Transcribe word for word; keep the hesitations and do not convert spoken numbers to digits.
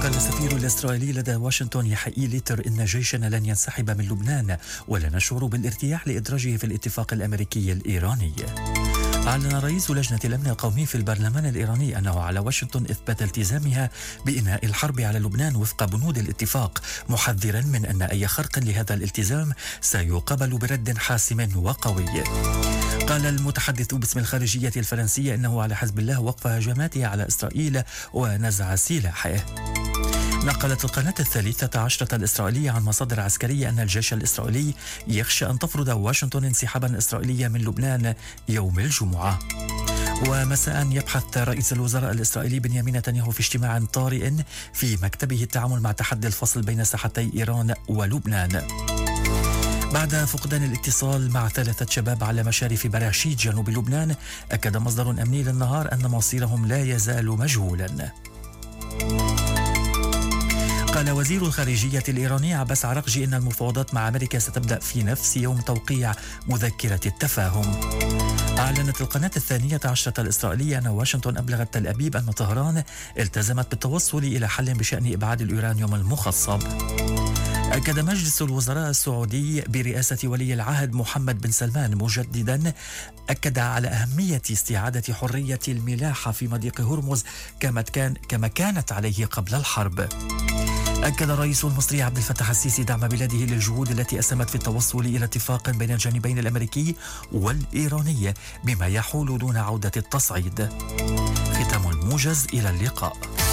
قال السفير الإسرائيلي لدى واشنطن يحيى ليتر إن جيشنا لن ينسحب من لبنان ولا نشعر بالارتياح لإدراجه في الاتفاق الأمريكي الإيراني. أعلن رئيس لجنة الأمن القومي في البرلمان الإيراني أنه على واشنطن إثبات التزامها بإنهاء الحرب على لبنان وفق بنود الاتفاق، محذرا من أن أي خرق لهذا الالتزام سيقابل برد حاسم وقوي. قال المتحدث باسم الخارجية الفرنسية إنه على حزب الله وقف هجماته على إسرائيل ونزع سلاحه. نقلت القناة الثالثة عشرة الإسرائيلية عن مصادر عسكرية أن الجيش الإسرائيلي يخشى أن تفرض واشنطن انسحابا إسرائيليا من لبنان يوم الجمعة. ومساء يبحث رئيس الوزراء الإسرائيلي بنيامين نتنياهو في اجتماع طارئ في مكتبه التعامل مع تحدي الفصل بين ساحتي إيران ولبنان. بعد فقدان الاتصال مع ثلاثة شباب على مشارف براشيد جنوب لبنان، أكد مصدر أمني للنهار أن مصيرهم لا يزال مجهولا. قال وزير الخارجية الإيراني عباس عراقجي إن المفاوضات مع أمريكا ستبدأ في نفس يوم توقيع مذكرة التفاهم. أعلنت القناة الثانية عشرة الإسرائيلية أن واشنطن أبلغت تل أبيب أن طهران التزمت بالتوصل إلى حل بشأن إبعاد اليورانيوم المخصب. أكد مجلس الوزراء السعودي برئاسة ولي العهد محمد بن سلمان مجددا أكد على أهمية استعادة حرية الملاحة في مضيق هرمز كما كان كما كانت عليه قبل الحرب. أكد الرئيس المصري عبد الفتاح السيسي دعم بلاده للجهود التي أسهمت في التوصل إلى اتفاق بين الجانبين الأمريكي والإيراني بما يحول دون عودة التصعيد. ختام الموجز، إلى اللقاء.